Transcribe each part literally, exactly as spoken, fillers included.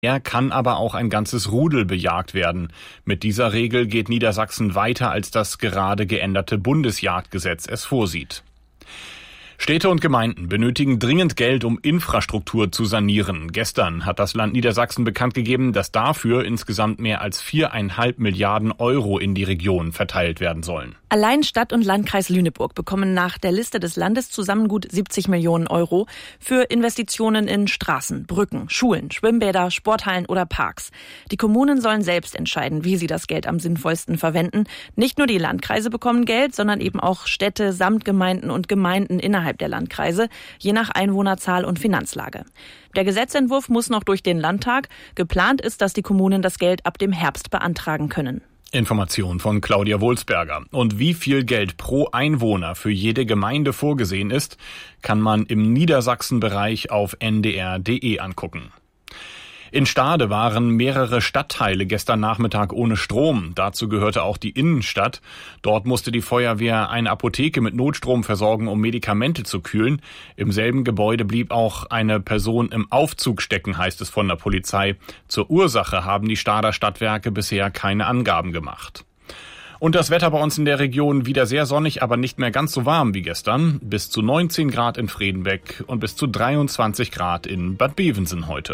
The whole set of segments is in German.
Er kann aber auch ein ganzes Rudel bejagt werden. Mit dieser Regel geht Niedersachsen weiter, als das gerade geänderte Bundesjagdgesetz es vorsieht. Städte und Gemeinden benötigen dringend Geld, um Infrastruktur zu sanieren. Gestern hat das Land Niedersachsen bekannt gegeben, dass dafür insgesamt mehr als viereinhalb Milliarden Euro in die Region verteilt werden sollen. Allein Stadt und Landkreis Lüneburg bekommen nach der Liste des Landes zusammen gut siebzig Millionen Euro für Investitionen in Straßen, Brücken, Schulen, Schwimmbäder, Sporthallen oder Parks. Die Kommunen sollen selbst entscheiden, wie sie das Geld am sinnvollsten verwenden. Nicht nur die Landkreise bekommen Geld, sondern eben auch Städte, Samtgemeinden und Gemeinden innerhalb der Landkreise, je nach Einwohnerzahl und Finanzlage. Der Gesetzentwurf muss noch durch den Landtag. Geplant ist, dass die Kommunen das Geld ab dem Herbst beantragen können. Information von Claudia Wohlsberger. Und wie viel Geld pro Einwohner für jede Gemeinde vorgesehen ist, kann man im Niedersachsen-Bereich auf n d r punkt d e angucken. In Stade waren mehrere Stadtteile gestern Nachmittag ohne Strom. Dazu gehörte auch die Innenstadt. Dort musste die Feuerwehr eine Apotheke mit Notstrom versorgen, um Medikamente zu kühlen. Im selben Gebäude blieb auch eine Person im Aufzug stecken, heißt es von der Polizei. Zur Ursache haben die Stader Stadtwerke bisher keine Angaben gemacht. Und das Wetter bei uns in der Region wieder sehr sonnig, aber nicht mehr ganz so warm wie gestern. Bis zu neunzehn Grad in Fredenbeck und bis zu dreiundzwanzig Grad in Bad Bevensen heute.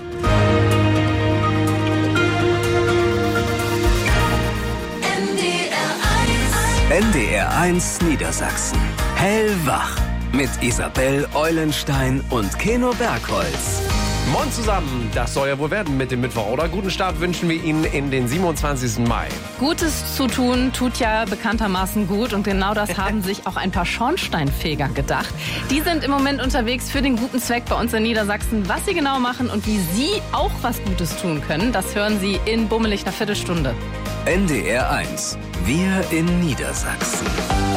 N D R eins Niedersachsen. Hellwach. Mit Isabel Eulenstein und Keno Bergholz. Moin zusammen, das soll ja wohl werden mit dem Mittwoch, oder? Guten Start wünschen wir Ihnen in den siebenundzwanzigsten Mai. Gutes zu tun tut ja bekanntermaßen gut und genau das haben sich auch ein paar Schornsteinfeger gedacht. Die sind im Moment unterwegs für den guten Zweck bei uns in Niedersachsen. Was sie genau machen und wie Sie auch was Gutes tun können, das hören Sie in bummelig einer Viertelstunde. N D R eins. Wir in Niedersachsen.